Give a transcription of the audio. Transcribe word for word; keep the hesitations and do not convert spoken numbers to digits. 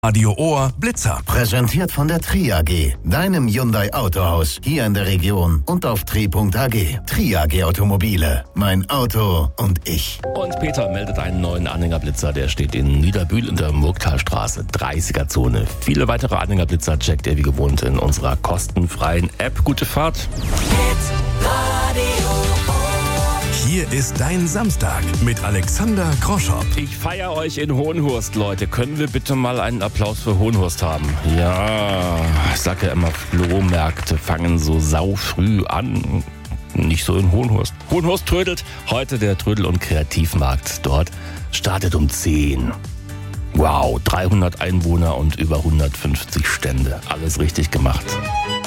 Radio Ohr Blitzer. Präsentiert von der Tri A G, deinem Hyundai Autohaus, hier in der Region und auf tri punkt a g. Tri A G Automobile, mein Auto und ich. Und Peter meldet einen neuen Anhängerblitzer, der steht in Niederbühl in der Murgtalstraße, dreißiger-Zone. Viele weitere Anhängerblitzer checkt ihr wie gewohnt in unserer kostenfreien App. Gute Fahrt. Hier ist dein Samstag mit Alexander Groschopp. Ich feiere euch in Hohenhurst, Leute. Können wir bitte mal einen Applaus für Hohenhurst haben? Ja, ich sag ja immer, Flohmärkte fangen so sau früh an. Nicht so in Hohenhurst. Hohenhurst trödelt. Heute der Trödel- und Kreativmarkt dort startet um zehn. Wow, dreihundert Einwohner und über hundertfünfzig Stände. Alles richtig gemacht.